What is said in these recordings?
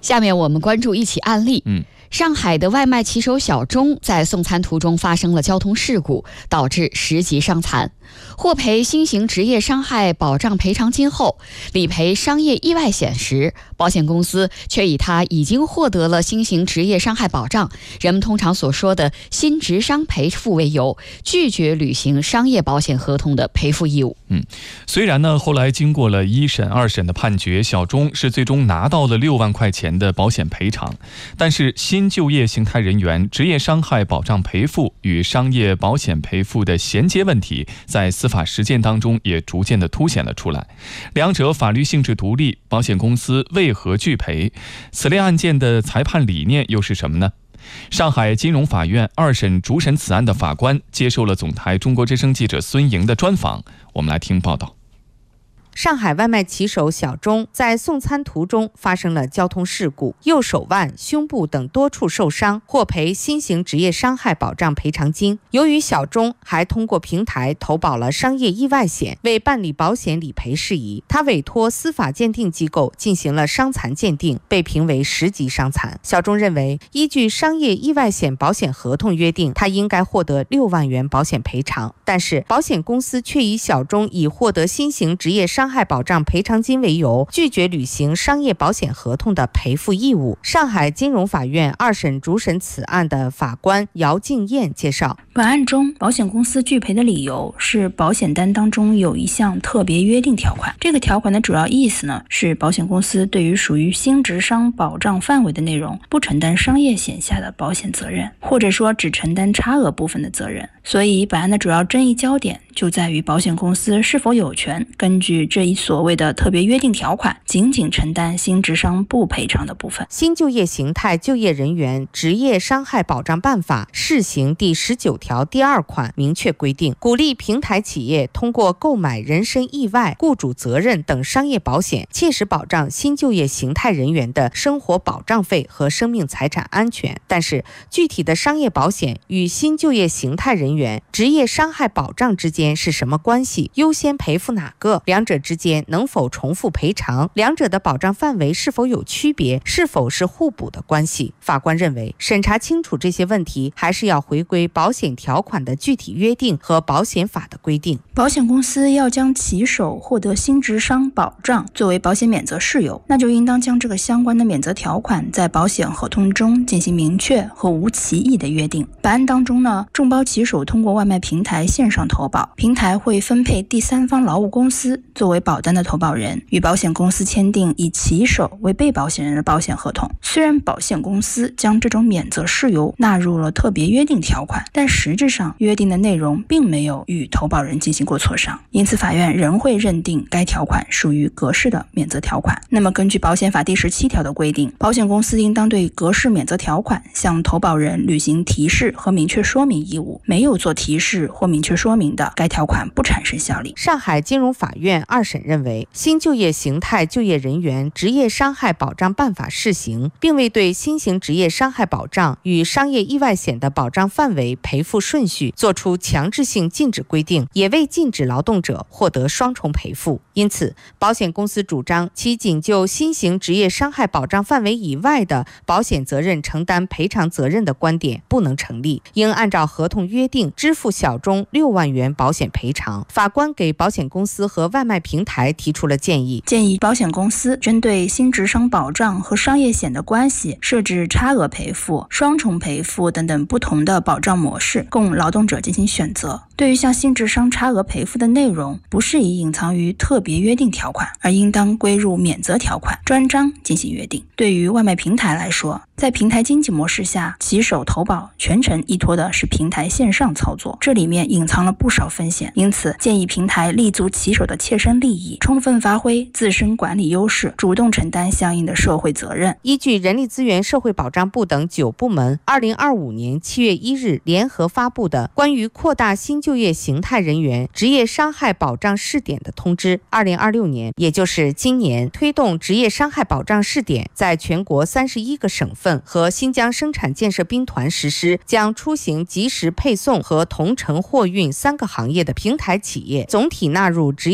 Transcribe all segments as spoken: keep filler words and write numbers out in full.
下面我们关注一起案例。 嗯。 上海的外卖骑手小钟在送餐途中发生了交通事故，导致十级伤残，获赔新型职业伤害保障赔偿金后，理赔商业意外险时，保险公司却以他已经获得了新型职业伤害保障，人们通常所说的新职伤赔付为由，拒绝履行商业保险合同的赔付义务。 嗯，虽然呢，后来经过了一审、二审的判决，小钟是最终拿到了六万块钱的保险赔偿，但是新就业形态人员职业伤害保障赔付与商业保险赔付的衔接问题，在司法实践当中也逐渐的凸显了出来。两者法律性质独立，保险公司为何拒赔？此类案件的裁判理念又是什么呢？上海金融法院二审主审此案的法官接受了总台中国之声记者孙莹的专访，我们来听报道。 上海外卖骑手小钟在送餐途中发生了交通事故，右手腕、胸部等多处受伤，获赔新型职业伤害保障赔偿金。由于小钟还通过平台投保了商业意外险，为办理保险理赔事宜，他委托司法鉴定机构进行了伤残鉴定，被评为十级伤残。小钟认为，依据商业意外险保险合同约定，他应该获得六万元保险赔偿，但是保险公司却以小钟已获得新型职业伤害保障赔偿金为由，拒绝履行商业保险合同的赔付义务。上海金融法院二审主审此案的法官姚静燕介绍， 本案中保险公司拒赔的理由是保险单当中有一项特别约定条款，这个条款的主要意思呢是保险公司对于属于新职伤保障范围的内容不承担商业险下的保险责任，或者说只承担差额部分的责任。所以本案的主要争议焦点就在于保险公司是否有权根据这一所谓的特别约定条款仅仅承担新职伤不赔偿的部分。 新就业形态就业人员职业伤害保障办法试行第十九条第二款明确规定，鼓励平台企业通过购买人身意外、雇主责任等商业保险，切实保障新就业形态人员的生活保障费和生命财产安全。但是具体的商业保险与新就业形态人员职业伤害保障之间是什么关系？优先赔付哪个？两者之间能否重复赔偿？两者的保障范围是否有区别？是否是互补的关系？法官认为，审查清楚这些问题，还是要回归保险条款的具体约定和保险法的规定。 保险公司要将骑手获得新职伤保障作为保险免责事由，那就应当将这个相关的免责条款在保险合同中进行明确和无歧义的约定。本案当中呢，众包骑手通过外卖平台线上投保，平台会分配第三方劳务公司作为保单的投保人，与保险公司签订以骑手为被保险人的保险合同。虽然保险公司将这种免责事由纳入了特别约定条款，但实质上约定的内容并没有与投保人进行过磋商，因此法院仍会认定该条款属于格式的免责条款。那么根据保险法第十七条的规定，保险公司应当对格式免责条款向投保人履行提示和明确说明义务，没有做提示或明确说明的，该条款不产生效力。 上海金融法院二审认为，新就业形态就业人员职业伤害保障办法试行，并未对新型职业伤害保障与商业意外险的保障范围、赔付顺序作出强制性禁止规定，也未禁止劳动者获得双重赔付。因此，保险公司主张其仅就新型职业伤害保障范围以外的保险责任承担赔偿责任的观点不能成立，应按照合同约定支付小钟六万元保险赔偿。法官给保险公司和外卖平台提出了建议， 建议保险公司针对新职伤保障和商业险的关系，设置差额赔付、双重赔付等等不同的保障模式，供劳动者进行选择。对于像新职伤差额赔付的内容，不适宜隐藏于特别约定条款，而应当归入免责条款，专章进行约定。对于外卖平台来说，在平台经济模式下，骑手投保全程依托的是平台线上操作，这里面隐藏了不少风险，因此建议平台立足骑手的切身利益，充分发挥自身管理优势，主动承担相应的社会责任。 依据人力资源社会保障部等九部门二零二五年七月一日联合发布的关于扩大新就业形态人员职业伤害保障试点的通知，二零二六年，也就是今年，推动职业伤害保障试点在全国三十一个省份和新疆生产建设兵团实施，将出行即时配送和同城货运三个行业的平台企业总体纳入职业伤害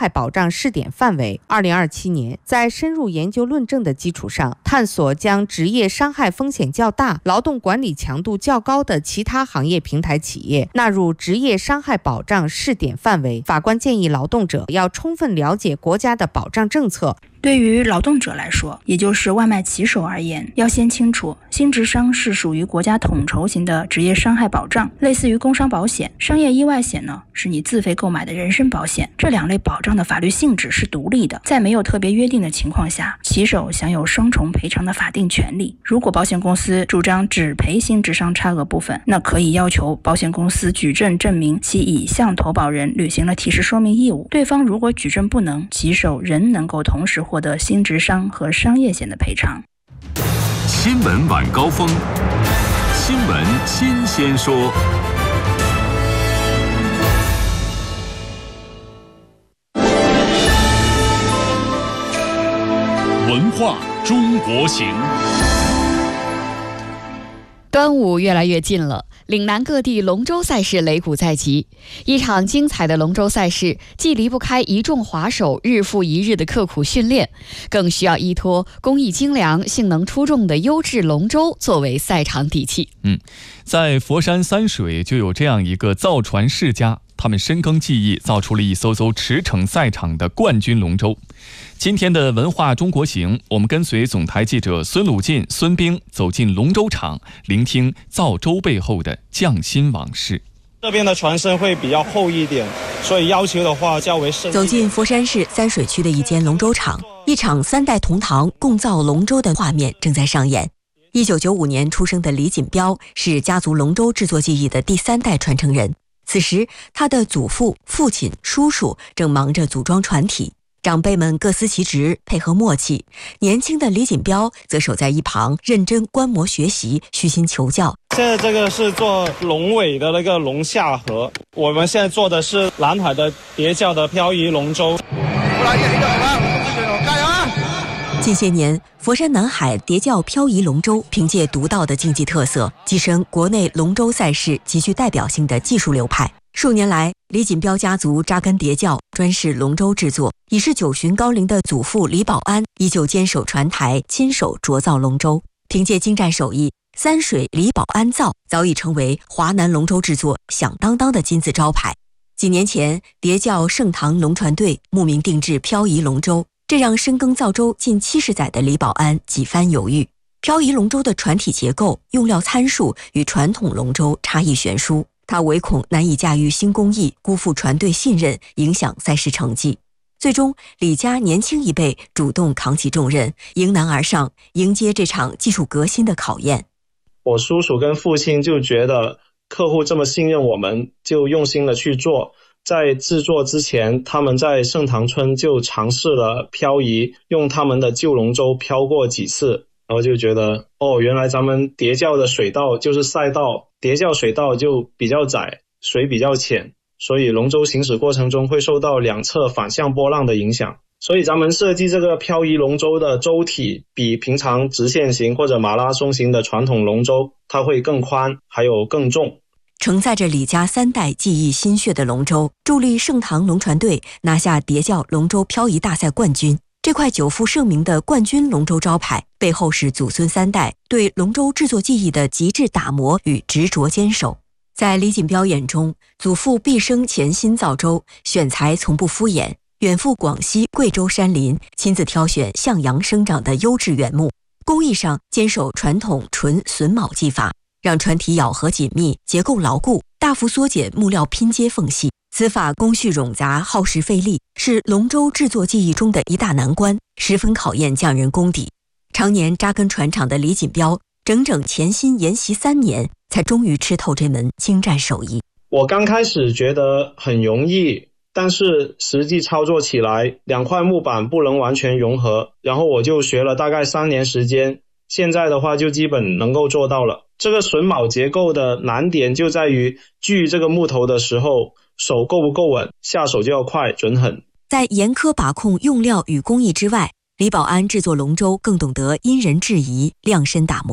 害保障试点范围。二零二七年，在深入研究论证的基础上，探索将职业伤害风险较大、劳动管理强度较高的其他行业平台企业纳入职业伤害保障试点范围。法官建议劳动者要充分了解国家的保障政策。 对于劳动者来说，也就是外卖骑手而言，要先清楚新职伤是属于国家统筹型的职业伤害保障，类似于工伤保险。商业意外险呢，是你自费购买的人身保险。这两类保障的法律性质是独立的，在没有特别约定的情况下，骑手享有双重赔偿的法定权利。如果保险公司主张只赔新职伤差额部分，那可以要求保险公司举证证明其已向投保人履行了提示说明义务。对方如果举证不能，骑手仍能够同时获得新职伤和商业险的赔偿。 新闻晚高峰，新闻新鲜说。文化中国行。 端午越来越近了，岭南各地龙舟赛事擂鼓在即。一场精彩的龙舟赛事，既离不开一众滑手日复一日的刻苦训练，更需要依托工艺精良、性能出众的优质龙舟作为赛场底气。 嗯，在佛山三水就有这样一个造船世家，他们深耕技艺，造出了一艘艘驰骋赛场的冠军龙舟。今天的文化中国行，我们跟随总台记者孙鲁进、孙兵走进龙舟场，聆听造舟背后的匠心往事。 这边的船身会比较厚一点，所以要求的话较为深。 走进佛山市三水区的一间龙舟厂，一场三代同堂共造龙舟的画面正在上演。一九九五年出生的李锦标是家族龙舟制作技艺的第三代传承人。此时，他的祖父、父亲、叔叔正忙着组装船体，长辈们各司其职，配合默契。年轻的李锦标则守在一旁，认真观摩学习，虚心求教。 现在这个是做龙尾的那个龙下河，我们现在做的是南海的叠教的漂移龙舟。 近些年，佛山南海叠教漂移龙舟凭借独到的竞技特色，跻身国内龙舟赛事极具代表性的技术流派。数年来，李锦标家族扎根叠教，专事龙舟制作。已是九旬高龄的祖父李保安依旧坚守船台，亲手琢造龙舟。凭借精湛手艺，三水李保安造早已成为华南龙舟制作响当当的金字招牌。几年前，叠教盛唐龙船队慕名定制漂移龙舟，这让深耕造舟近七十载的李保安几番犹豫。漂移龙舟的船体结构、用料参数与传统龙舟差异悬殊，他唯恐难以驾驭新工艺，辜负船队信任，影响赛事成绩。最终，李家年轻一辈主动扛起重任，迎难而上，迎接这场技术革新的考验。 我叔叔跟父亲就觉得客户这么信任我们，就用心的去做。在制作之前，他们在盛唐村就尝试了漂移，用他们的旧龙舟漂过几次，然后就觉得哦，原来咱们叠教的水道就是赛道，叠教水道就比较窄，水比较浅，所以龙舟行驶过程中会受到两侧反向波浪的影响。所以咱们设计这个漂移龙舟的舟体比平常直线型或者马拉松型的传统龙舟它会更宽，还有更重。 承载着李家三代技艺心血的龙舟，助力盛唐龙船队拿下叠教龙舟漂移大赛冠军。这块久负盛名的冠军龙舟招牌，背后是祖孙三代对龙舟制作技艺的极致打磨与执着坚守。在李锦标眼中，祖父毕生潜心造舟，选材从不敷衍，远赴广西、贵州山林，亲自挑选向阳生长的优质原木，工艺上坚守传统纯榫卯技法，让船体咬合紧密，结构牢固，大幅缩减木料拼接缝隙。此法工序冗杂，耗时费力，是龙舟制作技艺中的一大难关，十分考验匠人功底。常年扎根船厂的李锦标，整整潜心研习三年，才终于吃透这门精湛手艺。 我刚开始觉得很容易，但是实际操作起来，两块木板不能完全融合，然后我就学了大概三年时间，现在的话就基本能够做到了。这个榫卯结构的难点就在于锯这个木头的时候，手够不够稳，下手就要快准狠。 在严苛把控用料与工艺之外，李保安制作龙舟更懂得因人制宜，量身打磨。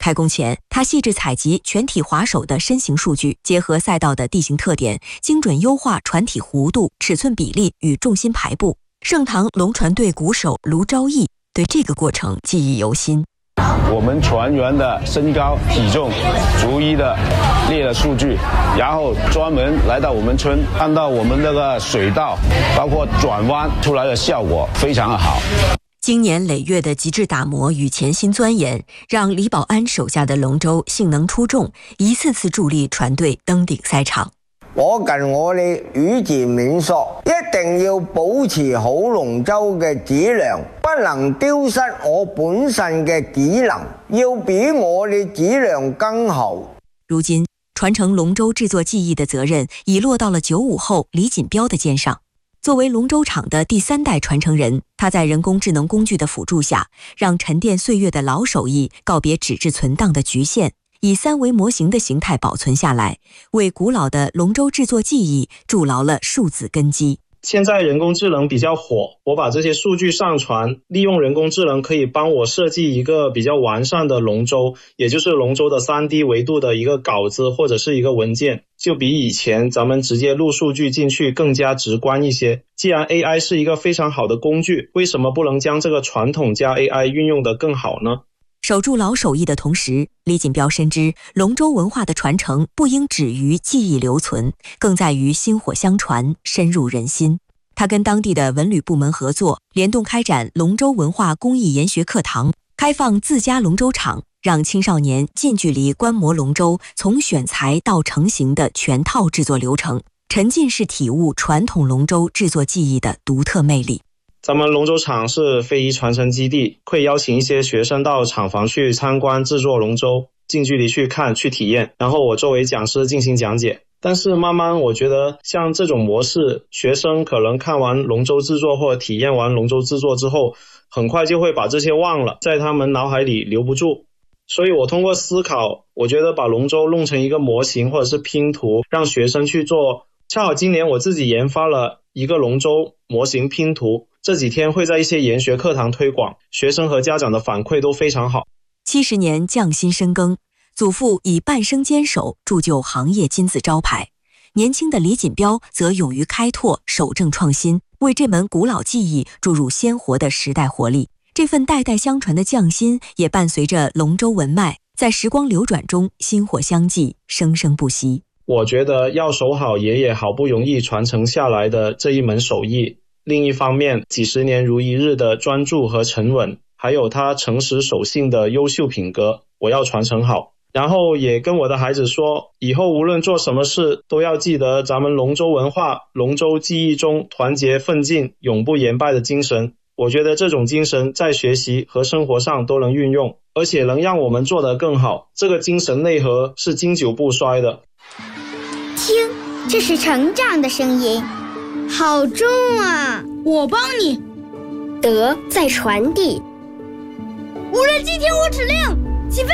开工前，他细致采集全体滑手的身形数据，结合赛道的地形特点，精准优化船体弧度、尺寸比例与重心排布。盛唐龙船队鼓手卢昭义对这个过程记忆犹新。 我们船员的身高体重逐一的列了数据，然后专门来到我们村，看到我们那个水道包括转弯出来的效果非常的好。 经年累月的极致打磨与潜心钻研，让李保安手下的龙舟性能出众，一次次助力船队登顶赛场。 我近我哋宇治免索，一定要保持好龍舟嘅質量，不能丟失我本身嘅技能，要比我哋質量更好。 如今，传承龙舟制作技艺的责任已落到了九五后李锦标的肩上。作为龙舟厂的第三代传承人，他在人工智能工具的辅助下，让沉淀岁月的老手艺告别纸质存档的局限，以三维模型的形态保存下来，为古老的龙舟制作技艺筑牢了数字根基。 现在人工智能比较火，我把这些数据上传，利用人工智能可以帮我设计一个比较完善的龙舟，也就是龙舟的 三 D 维度的一个稿子或者是一个文件，就比以前咱们直接录数据进去更加直观一些。既然 A I 是一个非常好的工具，为什么不能将这个传统加 A I 运用得更好呢？ 守住老手艺的同时，李锦标深知龙舟文化的传承不应止于记忆留存，更在于薪火相传，深入人心。他跟当地的文旅部门合作，联动开展龙舟文化公益研学课堂，开放自家龙舟场，让青少年近距离观摩龙舟从选材到成型的全套制作流程，沉浸式体悟传统龙舟制作技艺的独特魅力。 咱们龙舟厂是非遗传承基地，会邀请一些学生到厂房去参观制作龙舟，近距离去看去体验，然后我作为讲师进行讲解。但是慢慢我觉得像这种模式，学生可能看完龙舟制作或体验完龙舟制作之后，很快就会把这些忘了，在他们脑海里留不住。所以我通过思考，我觉得把龙舟弄成一个模型或者是拼图，让学生去做。恰好今年我自己研发了一个龙舟模型拼图，这几天会在一些研学课堂推广，学生和家长的反馈都非常好。 七十年匠心深耕，祖父以半生坚守铸就行业金字招牌，年轻的李锦标则勇于开拓，守正创新，为这门古老技艺注入鲜活的时代活力。这份代代相传的匠心也伴随着龙舟文脉，在时光流转中薪火相继，生生不息。 我觉得要守好爷爷好不容易传承下来的这一门手艺，另一方面几十年如一日的专注和沉稳，还有他诚实守信的优秀品格，我要传承好。然后也跟我的孩子说，以后无论做什么事都要记得咱们龙舟文化、龙舟技艺中团结奋进、永不言败的精神。我觉得这种精神在学习和生活上都能运用，而且能让我们做得更好。这个精神内核是经久不衰的。 听，这是成长的声音，好重啊！ 我帮你。 德在传递。 无人机听我指令，起飞。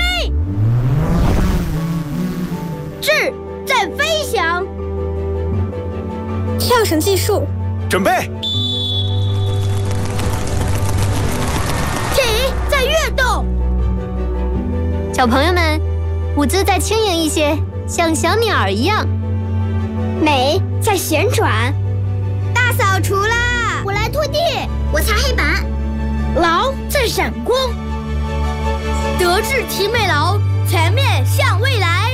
智在飞翔。 跳绳技术， 准备。 体在跃动。 小朋友们，舞姿再轻盈一些，像小鸟一样。 美在旋转。 大扫除啦！我来拖地， 我擦黑板。 劳在闪光。德智体美劳，全面向未来。